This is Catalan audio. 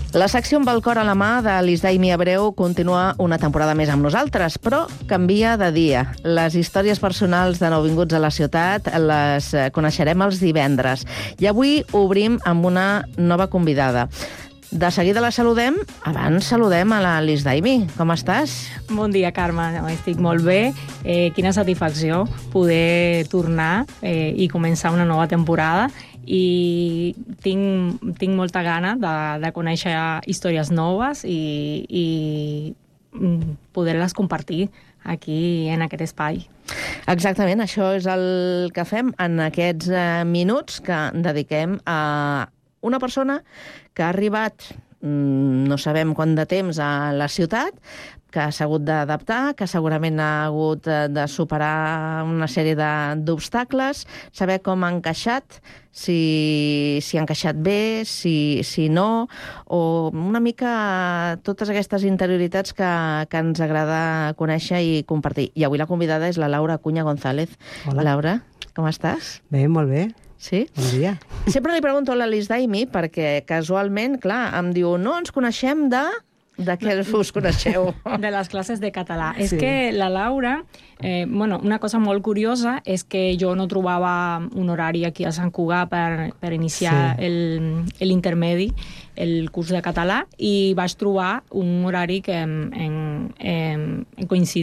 La secció amb el cor a la mà de l'Isdaimi Abreu continua una temporada més amb nosaltres, però canvia de dia. Les històries personals de nouvinguts a la ciutat les coneixerem els divendres. I avui obrim amb una nova convidada. De seguida la saludem. Abans saludem a l'Isdaimi. Com estàs? Bon dia, Carme. Estic molt bé. Quina satisfacció poder tornar i començar una nova temporada. I tinc molta gana de conèixer històries noves i poder-les compartir aquí en aquest espai. Exactament, això és el que fem en aquests minuts que dediquem a una persona que ha arribat no sabem quant de temps a la ciutat, que s'ha hagut d'adaptar, que segurament ha hagut de superar una sèrie d'obstacles, saber com ha encaixat, si ha encaixat bé, si no, o una mica totes aquestes interioritats que ens agrada conèixer i compartir. I avui la convidada és la Laura Acuña González. Hola. Laura, com estàs? Bé, molt bé. Sí? Bon dia. Sempre li pregunto a l'Isdaimi perquè casualment, clar, em diu no, ens coneixem de què us coneixeu? De les classes de català. Sí. És que la Laura, una cosa molt curiosa és que jo no trobava un horari aquí a Sant Cugat per iniciar l'intermedi, el curs de català, i vaig trobar un horari que em coincideix